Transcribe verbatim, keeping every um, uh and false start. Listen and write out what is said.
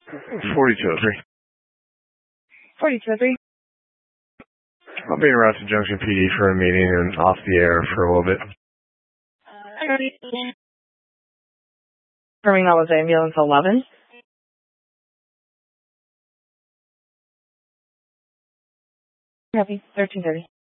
forty-two oh three. forty-two oh three. I'll be around to Junction P D for a meeting and off the air for a little bit. Confirming that was ambulance eleven. Copy, thirteen thirty.